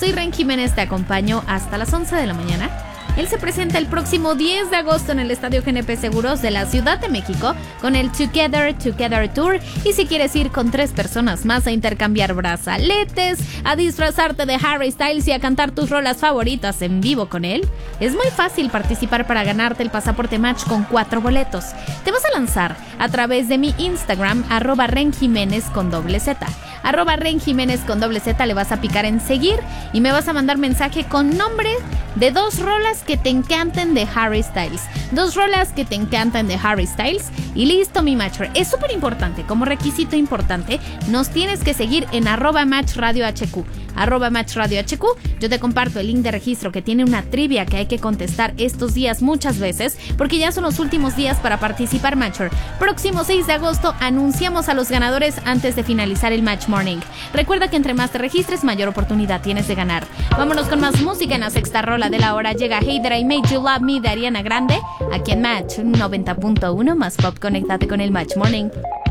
Soy Ren Jiménez, te acompaño hasta las 11 de la mañana. Él se presenta el próximo 10 de agosto en el Estadio GNP Seguros de la Ciudad de México con el Together Tour. Y si quieres ir con 3 personas más a intercambiar brazaletes, a disfrazarte de Harry Styles y a cantar tus rolas favoritas en vivo con él, es muy fácil participar para ganarte el pasaporte Match con 4 boletos. Te vas a lanzar a través de mi Instagram, @renjiménez con doble Z. @renjiménez con doble Z, le vas a picar en seguir y me vas a mandar mensaje con nombre de 2 rolas que te encanten de Harry Styles. 2 rolas que te encantan de Harry Styles y listo, mi matcher. Es súper importante, como requisito importante, nos tienes que seguir en @matchradiohq. @matchradiohq. Yo te comparto el link de registro que tiene una trivia que hay que contestar estos días muchas veces porque ya son los últimos días para participar, matcher. Próximo 6 de agosto anunciamos a los ganadores antes de finalizar el Match Morning. Recuerda que entre más te registres, mayor oportunidad tienes de ganar. Vámonos con más música. En la sexta rola de la hora llega Hey That I Made You Love Me de Ariana Grande, aquí en Match 90.1 más pop. Conéctate con el Match Morning.